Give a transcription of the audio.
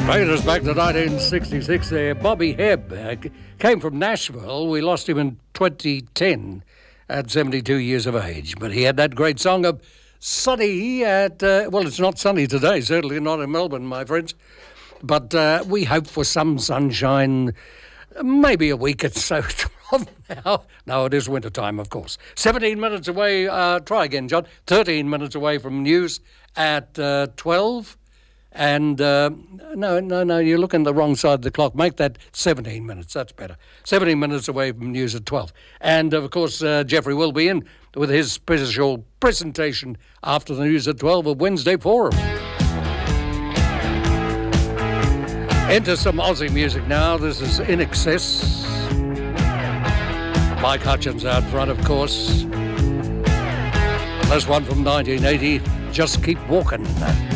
Bringing us back to 1966 there, Bobby Hebb came from Nashville. We lost him in 2010 at 72 years of age. But he had that great song of Sunny at, well, it's not sunny today, certainly not in Melbourne, my friends. But we hope for some sunshine, maybe a week or so from now. No, it is winter time, of course. 17 minutes away, try again, John. 13 minutes away from news at 12. And no, you're looking the wrong side of the clock. Make that 17 minutes. That's better. 17 minutes away from news at 12. And, of course, Jeffrey will be in with his special presentation after the news at 12 of Wednesday Forum. Into some Aussie music now. This is In Excess. Mike Hutchins out front, of course. This one from 1980, Just Keep Walking.